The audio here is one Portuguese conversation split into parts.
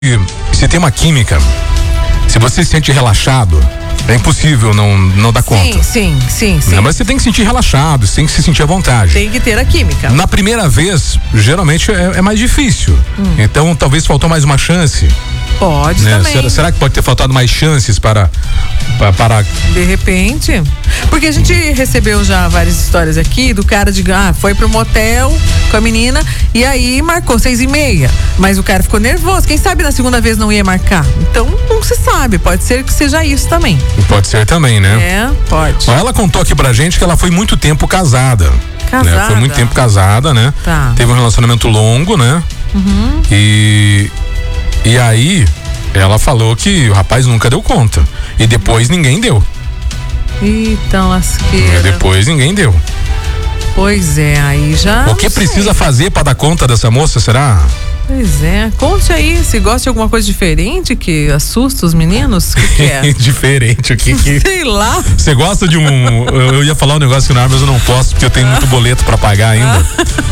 se tem uma química, se você se sente relaxado, é impossível não dar conta. Sim. Não, mas você tem que se sentir relaxado, você tem que se sentir à vontade. Tem que ter a química. Na primeira vez, geralmente é mais difícil. Então, talvez faltou mais uma chance. Pode também. Será que pode ter faltado mais chances para de repente, porque a gente recebeu já várias histórias aqui do cara de foi pro motel com a menina e aí marcou 6:30, mas o cara ficou nervoso, quem sabe na segunda vez não ia marcar, então não se sabe, pode ser que seja isso também. Pode ser também, né? Pode. Ela contou aqui pra gente que ela foi muito tempo casada. Né? Foi muito tempo casada, né? Tá. Teve um relacionamento longo, né? E aí ela falou que o rapaz nunca deu conta. E depois ninguém deu. Então, lasqueira. E depois ninguém deu. Pois é, aí já. O que precisa fazer pra dar conta dessa moça, será? Pois é, conte aí, se gosta de alguma coisa diferente que assusta os meninos, o que é? Diferente, o que sei lá. Você gosta de eu ia falar um negócio que na hora, mas eu não posso, porque eu tenho muito boleto pra pagar ainda.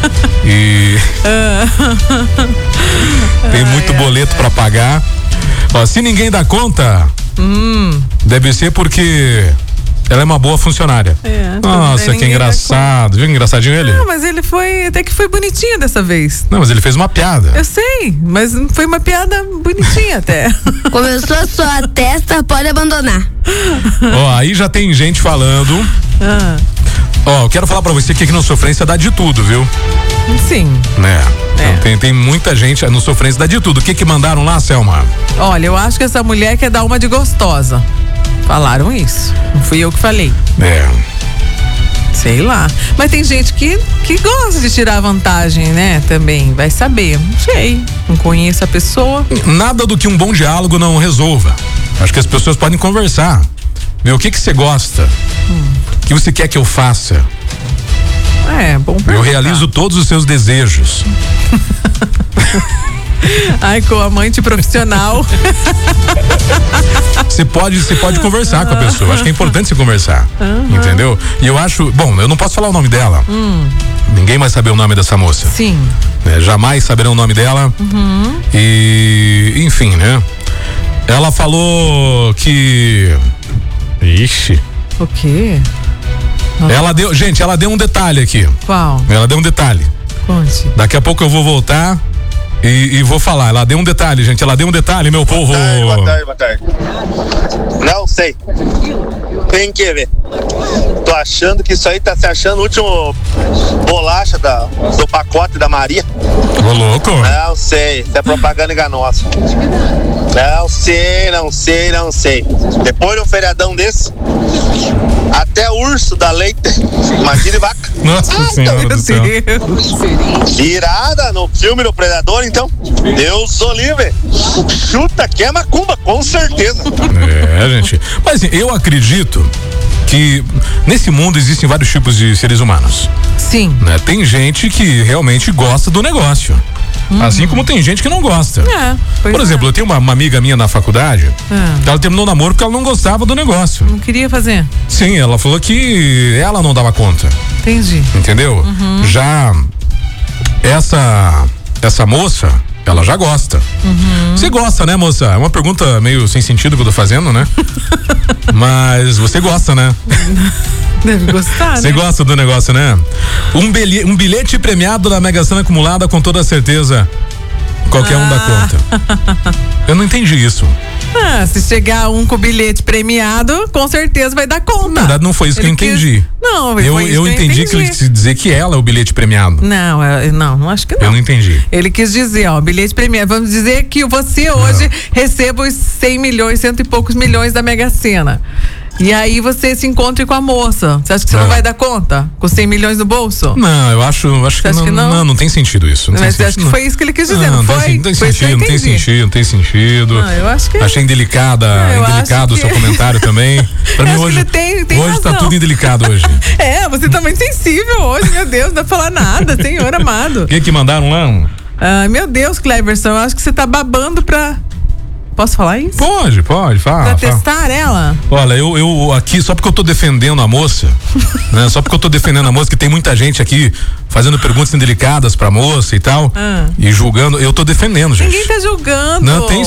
Tem muito boleto pra pagar. Ó, se ninguém dá conta, deve ser porque ela é uma boa funcionária. Nossa, que engraçado. Viu que engraçadinho ele? Não, mas ele até que foi bonitinho dessa vez. Não, mas ele fez uma piada. Eu sei, mas foi uma piada bonitinha até. Começou a sua testa, pode abandonar. Ó, aí já tem gente falando. Ó, eu quero falar pra você aqui que no Sofrência dá de tudo, viu? Sim. Então, tem muita gente no Sofrência dá de tudo. O que mandaram lá, Selma? Olha, eu acho que essa mulher quer dar uma de gostosa. Falaram isso. Não fui eu que falei. Sei lá. Mas tem gente que gosta de tirar vantagem, né? Também. Vai saber. Não sei. Não conheço a pessoa. Nada do que um bom diálogo não resolva. Acho que as pessoas podem conversar. Meu, o que você gosta? O que você quer que eu faça? Bom perguntar. Eu realizo todos os seus desejos. Ai, com amante profissional. Você pode conversar com a pessoa. Acho que é importante você conversar. Entendeu? E eu acho. Bom, eu não posso falar o nome dela. Ninguém vai saber o nome dessa moça. Sim. Jamais saberão o nome dela. E, enfim, né? Ela falou que. Ixi. O quê? Ela deu um detalhe aqui. Qual? Ela deu um detalhe. Conte. Daqui a pouco eu vou voltar e vou falar. Ela deu um detalhe, gente. Ela deu um detalhe, meu povo. Boa tarde. Não sei. Tem que ver. Tô achando que isso aí tá se achando o último bolacha do pacote da Maria. Ô, louco. Não sei. Isso é propaganda enganosa. Não sei. Depois de um feriadão desse, até urso dá leite. Imagine vaca. Nossa Senhora do céu. Virada no filme do Predador, então. Deus o livre. Chuta que é macumba, com certeza. Gente. Mas assim, eu acredito que nesse mundo existem vários tipos de seres humanos. Sim. Né? Tem gente que realmente gosta do negócio. Assim como tem gente que não gosta. Por exemplo, eu tenho uma amiga minha na faculdade que ela terminou o namoro porque ela não gostava do negócio. Não queria fazer? Sim, ela falou que ela não dava conta. Entendi. Entendeu? Já essa moça, ela já gosta. Você gosta, né, moça? É uma pergunta meio sem sentido que eu tô fazendo, né? Mas você gosta, né? Deve gostar, Você gosta do negócio, né? Um bilhete premiado da Mega Sena acumulada, com toda certeza qualquer um dá conta. Eu não entendi isso. Se chegar um com bilhete premiado, com certeza vai dar conta. Na verdade, não foi isso que eu entendi. Eu entendi que ele quis dizer que ela é o bilhete premiado. Não, acho que não. Eu não entendi. Ele quis dizer, bilhete premiado. Vamos dizer que você hoje receba os 100 milhões, cento e poucos milhões da Mega Sena. E aí você se encontre com a moça. Você acha que você não vai dar conta? Com 100 milhões no bolso? Não, eu acho que não tem sentido isso. Mas você acha que foi isso que ele quis dizer, não foi? Não tem sentido. Não, eu acho que... Achei indelicado o seu comentário também. Pra mim hoje tem hoje razão. tá tudo indelicado hoje. Você tá muito sensível hoje, meu Deus, não dá pra falar nada, Senhor amado. O que mandaram lá? Meu Deus, Cleverson, eu acho que você tá babando pra Posso falar isso? Pode, fala. Pra testar ela? Olha, eu aqui, só porque eu tô defendendo a moça, né? Só porque eu tô defendendo a moça, que tem muita gente aqui fazendo perguntas indelicadas pra moça e tal, e julgando, eu tô defendendo, gente. Ninguém tá julgando. Não, tem